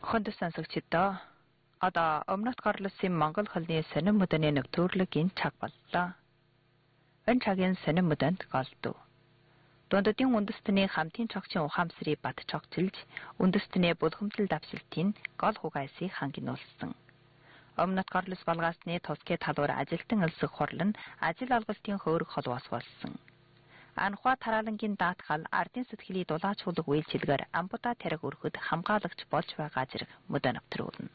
Хонд сонсогчдоо одоо өмнөд Горлосын Монгол холны сонин мөдөний нэвтрүүлгийн цаг боллоо. Энэ цагийн сонин мөдөнд голдов. Дундадын үндэстний хамтын цогцын ухаамсрыг бат цогцолж, үндэстний булхамдал давшилтын гол хугайсыг хангинуулсан. Өмнөд Горлос балгаасны тусгай талбар ажилтан элсэх хурал нь ажил олголтын хөөрөг холбоос болсон. Анхаа тараалангийн даатгал ардын сэтгэлийн дулаачуулах үйлчилгээр амбуда тариг өргөхөд хамгаалагч болж байгаа зэрэг мөдөө нэвтрүүлнэ.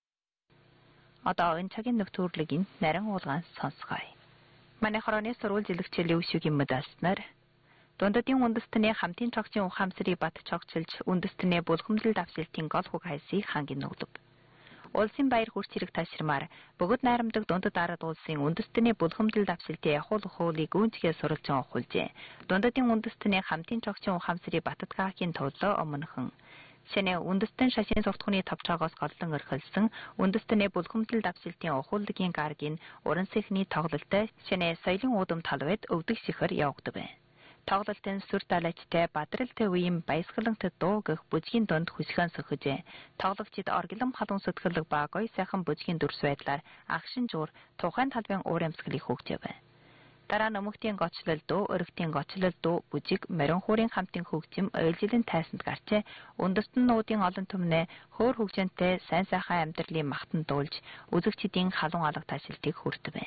Одоо энэ цагийн нэвтрүүлгийг нарийн уулгаан сонсгоё. Манай хорооны сурвалж илэгчлийн өшөгийн мөдөөснөр дундадын үндэстний хамтын цогцын ухаамсрыг бат цогцолж, үндэстний булхамдал давшилтын гол хугайсыг хангинуулав. Улсын баяр хүрч хэрэг ташрамаар бөгөөд найрамдаг дундад ард улсын үндэстний булхамдал давшилтын ахуулах хуулийг гүйцэтгэе сурвалжин ухуулжээ. Дундадын үндэстний хамтын цогцын ухаамсрыг баттгаахийн тулд өмнөхөн шинэ үндэстэн шашин суртахууны тавчаагаас голлон орхилсон үндэстний булхамдал давшилтын ухууллагын гарагийн уран сэхний тоглолттой шинэ соёлын уудам талбайд өвдөг шихэр явагдав. Тоглолтын сүр далайчтай бадралтай үеийн баясгалантай дуу гэх бүжгийн донд хүсгэн сөхөжээ. Тоглогчид оргилом халуун сэтгэлэг ба гоё сайхан бүжгийн дүрс байдлаар агшин жуур тухайн талбайн уур амьсгалыг хөгжөөв. Дараа нь өмгтийн гочлол дуу, өргөтийн гочлол дуу, бүжиг, морин хуурын хамтын хөгжим ойлжилэн тайсанд гарчээ. Үндэстэн нуудын олон түмнээ хөөр хөгжинтэй сайн сайхан амьдралын махтан дуулж, үзэгчдийн халуун алга ташилтыг хүртэв.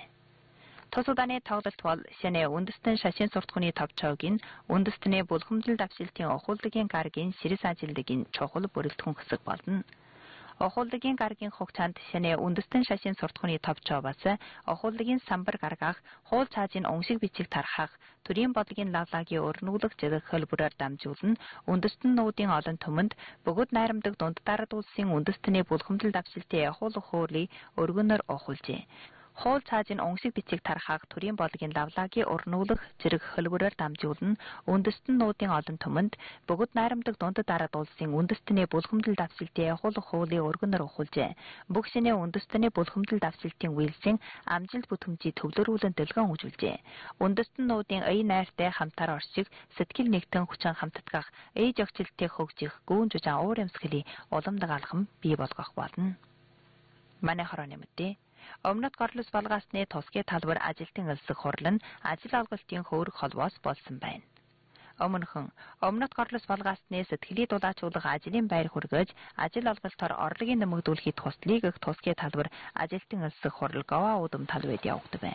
Тус удааны тоглолт бол шинэ үндэстэн шашин суртахууны тавчаагийн үндэстний булхамдал давшилтын ухууллагын гарагийн ширээс ажилтны чухал бүрэлдэхүүн хэсэг болно. Ухууллагын гарагийн хугацаанд шинэ үндэстэн шашин суртахууны тавчааваас ухууллагын самбар гаргах, хуул цаажийн уншиг бичиг тархах, төрийн бодлогын лавлагийн өрнүүлэх зэрэг хөлбөрөөр дамжуулна. Үндэстэн нуудын олон түмэнд бөгөөд найрамдаг дунд дарад улсын үндэстний булхамдал давшилтын ахуулах хуулийг өргөнөөр ухуулжээ. Хуул цаажийн уншиг бичиг тархах, төрийн бодлогын лавлагийн өрнүүлэх зэрэг хөлбөрөөр дамжуулна. Үндэстэн нуудын олон түмэнд бөгөөд найрамдаг дунд дарад улсын үндэстний булхамдал давшилтын ахуулах хуулийг өргөнөөр ухуулжээ. Бүх шинэ үндэстний булхамдал давшилтын үйлсийн амжилт бүтээмжийг төвлөрүүлэн дэлгэн үзүүлжээ. Үндэстэн нуудын ая найртай хамтаар оршиг, сэтгэл нэгтэн хүчин хамтдагах, ая жогчлолтыг хөгжих, гүүн жужаан уур амьсгалын уламдаг алхам бий болгох болно. Манай хорооны мэдээ Өмнөд Горлос балгаасны тусгай талбар ажилтан элсэх хурал нь ажил олголтын хөөрөг холбоос болсон байна. Өмнөхөн Өмнөд Горлос балгаасны сэтгэлийн дулаачуулах ажлын байр хүргэж ажил олголтоор орлогын нэмэгдүүлэхэд туслыг их тусгай талбар ажилтан элсэх хурал Гова удам талбайд явагдав.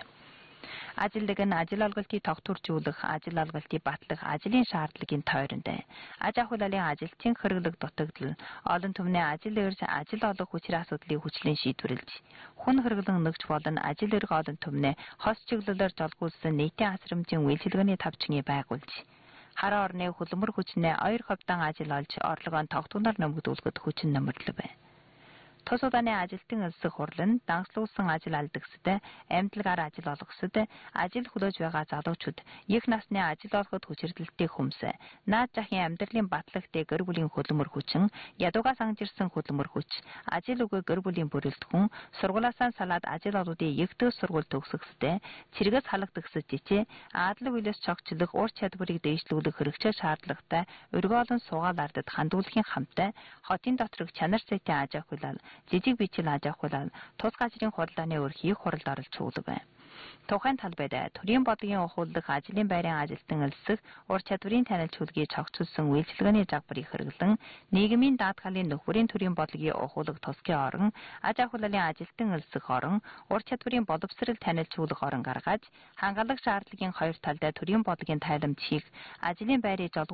Ажилдаг нь ажил олголтыг тогтворжуулах, ажил олголтыг батлах ажлын шаардлагын тойронд аж ахуйлалын ажилчийн хэрэглэг дутагдал, олон түмний ажил эрс ажил олох хүчрээ асуудлыг хүчлэн шийдвэрлэж, хүн хэрэглэн нөгж болон ажил эрх олон түмнээ хос чиглэлээр жолгуулсан нийтийн асрамжийн үйлчилгээний тавчгийг байгуулж, хараа орны хөлбөмбөр хүчнээ ойр ховдан ажил олж, орлогоо тогтвороор нэмэгдүүлэхэд хүчин нэмэрлэв. Тус удааны ажилтан элсэх хурал нь дангслуулсан ажил алдагсад, амьдлгаар ажил олгосод, ажил хөлөөж байгаа залуучууд, их насны ажил олоход хүчирдэлтэй хүмс, наад жахын амьдралын батлагтай гэр бүлийн хөлбөмбөр хүчин, ядуугаас ангижирсан хөлбөмбөр хүч, ажил үгүй гэр бүлийн бүрэлдэхүүн, сургуулиасаа салаад ажил олгодын их дэс сургууль төгсгөсдөө, цэргээс халагдагсаж жижээ, аадлаг үйлээс цогцлох, ур чадварыг дээшлүүлэх хэрэгцээ шаардлагатай, өргөөлөн суугаал ардад хандуулахын хамтаа, хотын доторх чанар сайтын аж ахуйлал, жижиг бичил аж ахуйлал, тус газрын хурлааны өрхийг хуралд оруулж суулгав. Тухайн талбайд төрийн бодлогын ухуулах, ажлын байрын ажилтан элсэх, ур чадварын танилж хүлгийг цогцолсон үйлчилгээний загварыг хэрэглэн, нийгмийн даатгалын нөхөрийн төрийн бодлогын ухуулах тусгай орон, аж ахуйлалын ажилтан элсэх орон, ур чадварын боловсрол танилжуулах орон гаргаж, хангалах шаардлагын хоёр талд төрийн бодлогын тайламж хийх, ажлын байрыг